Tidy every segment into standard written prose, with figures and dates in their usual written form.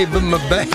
baby, my baby.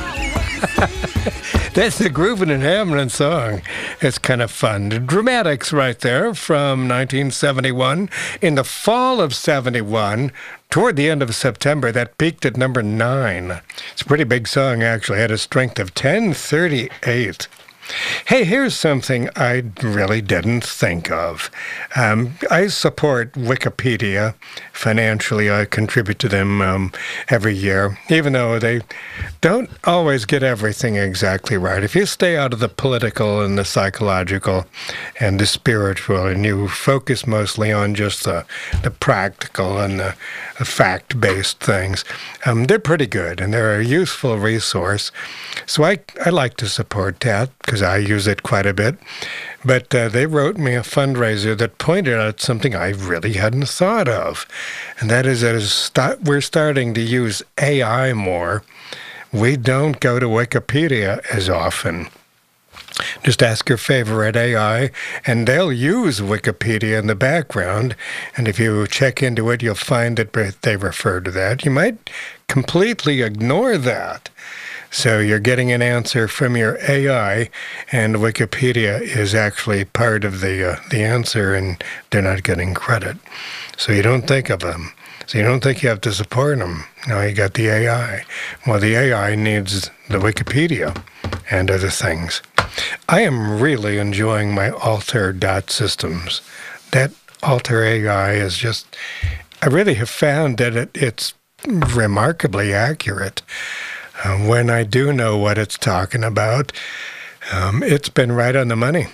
That's the Groovin' and Hamlin song. It's kind of fun. The Dramatics right there from 1971. In the fall of 71, toward the end of September, that peaked at number 9. It's a pretty big song, actually. It had a strength of 1038. Hey, here's something I really didn't think of. I support Wikipedia financially. I contribute to them every year, even though they don't always get everything exactly right. If you stay out of the political and the psychological and the spiritual, and you focus mostly on just the practical and the fact-based things, they're pretty good, and they're a useful resource. So I like to support that because I use it quite a bit. But they wrote me a fundraiser that pointed out something I really hadn't thought of, and that is that we're starting to use AI more. We don't go to Wikipedia as often. Just ask your favorite AI, and they'll use Wikipedia in the background. And if you check into it, you'll find that they refer to that. You might completely ignore that. So you're getting an answer from your AI, and Wikipedia is actually part of the answer, and they're not getting credit. So you don't think of them. So you don't think you have to support them. Now you got the AI. Well, the AI needs the Wikipedia and other things. I am really enjoying my Alter.Systems. That Alter AI is just, I really have found that it's remarkably accurate. When I do know what it's talking about, it's been right on the money.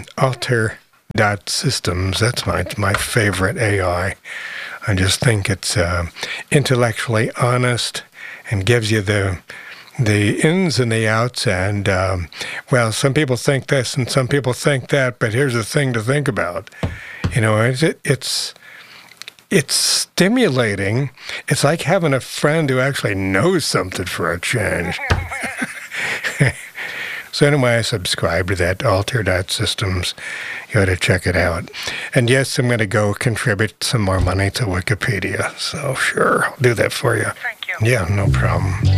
Alter.Systems, that's my favorite AI. I just think it's intellectually honest and gives you the ins and the outs, and well, some people think this and some people think that, but here's the thing to think about. You know, it's stimulating. It's like having a friend who actually knows something for a change. So anyway, I subscribe to that Alter.Systems. You ought to check it out. And yes, I'm going to go contribute some more money to Wikipedia. So sure, I'll do that for you. Thank you. Yeah, no problem.